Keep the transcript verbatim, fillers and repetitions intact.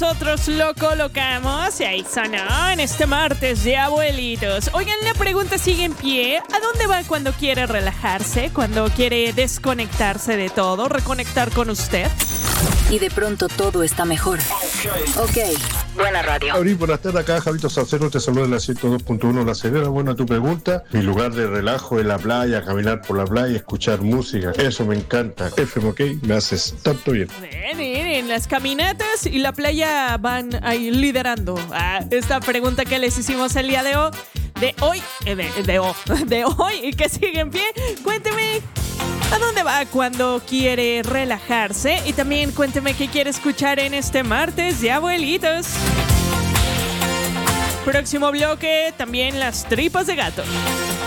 nosotros lo colocamos y ahí sonó en este martes de abuelitos. Oigan, la pregunta sigue en pie. ¿A dónde va cuando quiere relajarse? Cuando quiere desconectarse de todo, reconectar con usted. Y de pronto todo está mejor. Ok, buena radio. Abrí, buenas tardes, acá Javito Salcero te saluda en la ciento dos punto uno La Serena. Buena tu pregunta. Mi lugar de relajo es la playa, caminar por la playa, escuchar música. Eso me encanta. F M, ok, me haces tanto bien. Bien, bien, las caminatas y la playa van ahí liderando a esta pregunta que les hicimos el día de hoy. De hoy, eh, de, de, de, de hoy y que sigue en pie. Cuénteme ¿a dónde va cuando quiere relajarse? Y también cuénteme qué quiere escuchar en este martes de abuelitos. Próximo bloque, también las tripas de gato.